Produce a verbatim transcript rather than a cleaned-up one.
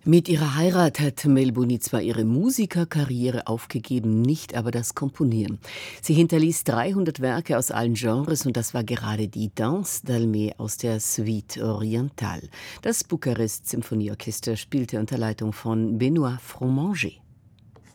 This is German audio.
Mit ihrer Heirat hat Melbuni zwar ihre Musikerkarriere aufgegeben, nicht aber das Komponieren. Sie hinterließ dreihundert Werke aus allen Genres und das war gerade die Danse d'Almer aus der Suite Orientale. Das Bukarest Symphonieorchester spielte unter Leitung von Benoît Fromanger.